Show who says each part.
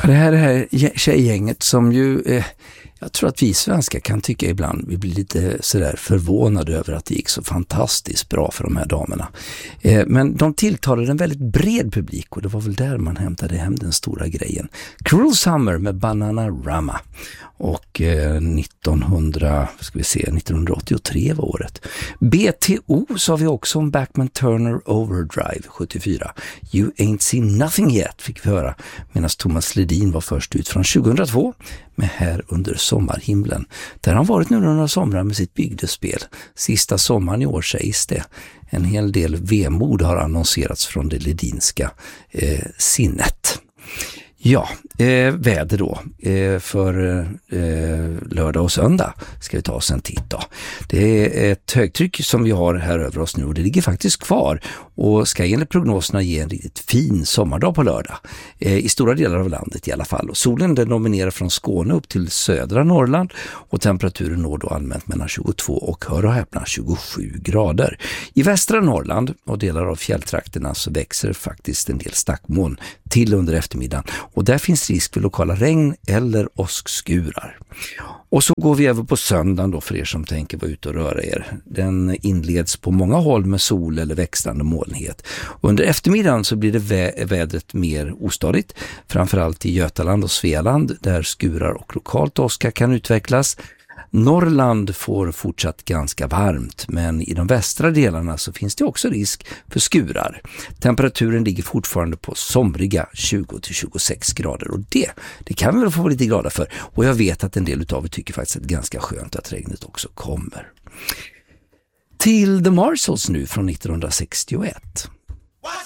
Speaker 1: Ja, det här tjejgänget som ju, jag tror att vi svenskar kan tycka ibland, vi blir lite sådär förvånade över att det gick så fantastiskt bra för de här damerna. Men de tilltalade en väldigt bred publik och det var väl där man hämtade hem den stora grejen. Cruel Summer med Bananarama. Och 1983 var året. BTO sa vi också om Bachman Turner Overdrive 74. You Ain't Seen Nothing Yet fick vi höra medan Thomas Ledin var först ut från 2002 med Här under sommarhimlen. Där han varit nu några somrar med sitt bygdespel. Sista sommaren i år sägs det. En hel del vemod har annonserats från det ledinska sinnet. Ja, väder då för lördag och söndag ska vi ta oss en titt då. Det är ett högtryck som vi har här över oss nu och det ligger faktiskt kvar och ska enligt prognoserna ge en riktigt fin sommardag på lördag. I stora delar av landet i alla fall. Och solen den dominerar från Skåne upp till södra Norrland och temperaturen når då allmänt mellan 22 och hör och häpna 27 grader. I västra Norrland och delar av fjälltrakterna så växer faktiskt en del stackmoln till under eftermiddagen. Och där finns risk för lokala regn eller åskskurar. Och så går vi över på söndagen då för er som tänker vara ute och röra er. Den inleds på många håll med sol eller växlande molnighet. Under eftermiddagen så blir det vädret mer ostadigt. Framförallt i Götaland och Svealand där skurar och lokalt åska kan utvecklas. Norrland får fortsatt ganska varmt, men i de västra delarna så finns det också risk för skurar. Temperaturen ligger fortfarande på somriga 20-26 grader och det kan vi väl få lite glada för. Och jag vet att en del av er tycker faktiskt att det är ganska skönt att regnet också kommer. Till The Marshalls nu från 1961.